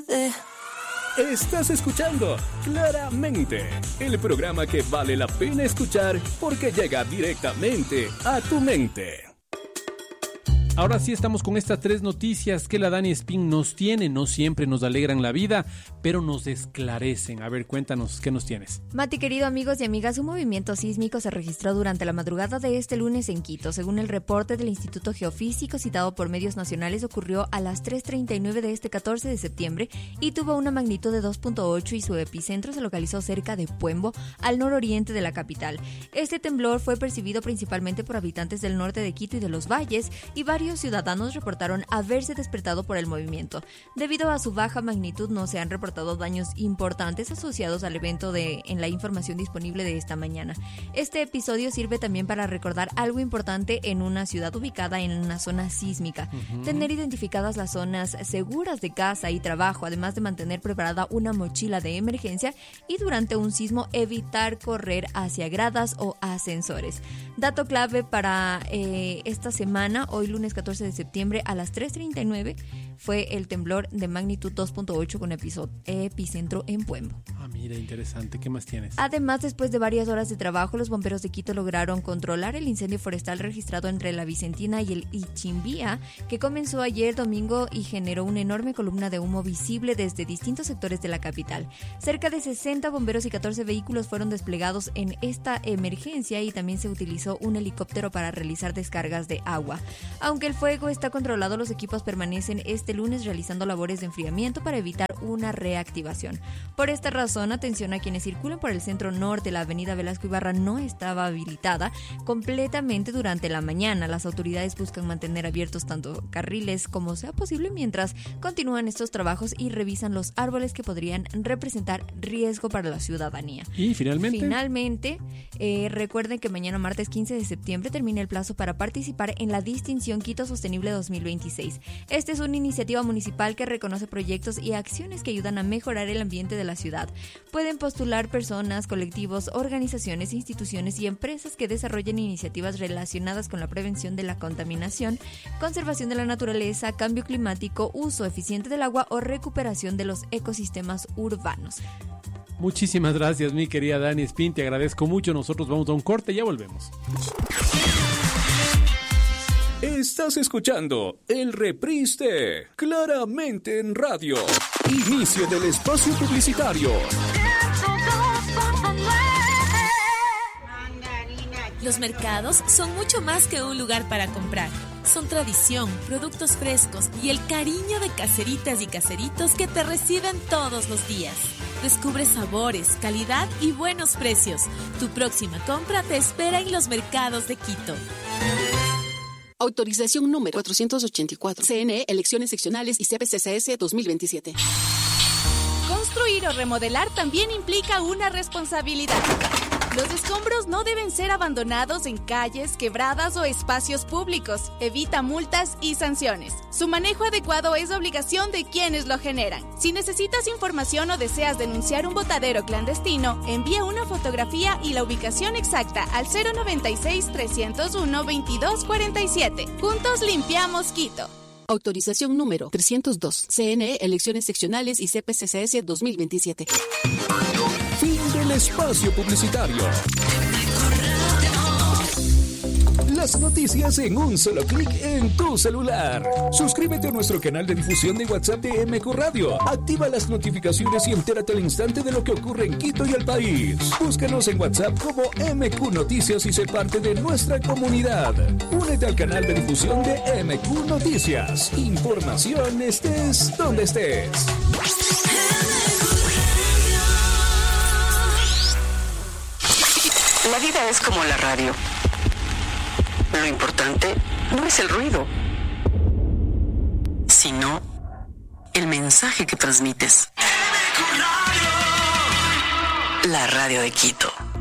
tarde. Estás escuchando Claramente, el programa que vale la pena escuchar porque llega directamente a tu mente. Ahora sí estamos con estas 3 noticias que la Dani Espín nos tiene. No siempre nos alegran la vida, pero nos esclarecen. A ver, cuéntanos, ¿qué nos tienes? Mati, querido amigos y amigas, un movimiento sísmico se registró durante la madrugada de este lunes en Quito. Según el reporte del Instituto Geofísico citado por medios nacionales, ocurrió a las 3:39 de este 14 de septiembre y tuvo una magnitud de 2.8 y su epicentro se localizó cerca de Puembo, al nororiente de la capital. Este temblor fue percibido principalmente por habitantes del norte de Quito y de los valles, y varios ciudadanos reportaron haberse despertado por el movimiento. Debido a su baja magnitud, no se han reportado daños importantes asociados al evento en la información disponible de esta mañana. Este episodio sirve también para recordar algo importante en una ciudad ubicada en una zona sísmica. Tener identificadas las zonas seguras de casa y trabajo, además de mantener preparada una mochila de emergencia, y durante un sismo evitar correr hacia gradas o ascensores. Dato clave para esta semana, hoy lunes 14 de septiembre a las 3:39 fue el temblor de magnitud 2.8 con epicentro en Puembo. Ah, mira, interesante. ¿Qué más tienes? Además, después de varias horas de trabajo, los bomberos de Quito lograron controlar el incendio forestal registrado entre la Vicentina y el Ichimbía, que comenzó ayer domingo y generó una enorme columna de humo visible desde distintos sectores de la capital. Cerca de 60 bomberos y 14 vehículos fueron desplegados en esta emergencia, y también se utilizó un helicóptero para realizar descargas de agua. Aunque el fuego está controlado, los equipos permanecen este lunes realizando labores de enfriamiento para evitar una reactivación. Por esta razón, atención a quienes circulan por el centro norte. La avenida Velasco Ibarra no estaba habilitada completamente durante la mañana. Las autoridades buscan mantener abiertos tanto carriles como sea posible mientras continúan estos trabajos y revisan los árboles que podrían representar riesgo para la ciudadanía. Y finalmente, recuerden que mañana martes 15 de septiembre termina el plazo para participar en la distinción Quito Sostenible 2026. Esta es una iniciativa municipal que reconoce proyectos y acciones que ayudan a mejorar el ambiente de la ciudad. Pueden postular personas, colectivos, organizaciones, instituciones y empresas que desarrollen iniciativas relacionadas con la prevención de la contaminación, conservación de la naturaleza, cambio climático, uso eficiente del agua o recuperación de los ecosistemas urbanos. Muchísimas gracias, mi querida Dani Espín. Te agradezco mucho. Nosotros vamos a un corte y ya volvemos. Estás escuchando el reprise de Claramente en Radio. Inicio del espacio publicitario. Los mercados son mucho más que un lugar para comprar. Son tradición, productos frescos y el cariño de caseritas y caseritos que te reciben todos los días. Descubre sabores, calidad y buenos precios. Tu próxima compra te espera en los mercados de Quito. Autorización número 484. CNE, elecciones seccionales y CPCCS 2027. Construir o remodelar también implica una responsabilidad. Los escombros no deben ser abandonados en calles, quebradas o espacios públicos. Evita multas y sanciones. Su manejo adecuado es obligación de quienes lo generan. Si necesitas información o deseas denunciar un botadero clandestino, envía una fotografía y la ubicación exacta al 096-301-2247. Juntos limpiamos Quito. Autorización número 302. CNE, elecciones seccionales y CPCCS 2027. Fin del espacio publicitario. Las noticias en un solo clic en tu celular. Suscríbete a nuestro canal de difusión de WhatsApp de MQ Radio. Activa las notificaciones y entérate al instante de lo que ocurre en Quito y el país. Búscanos en WhatsApp como MQ Noticias y sé parte de nuestra comunidad. Únete al canal de difusión de MQ Noticias. Información estés donde estés. La vida es como la radio. Lo importante no es el ruido, sino el mensaje que transmites. La radio de Quito.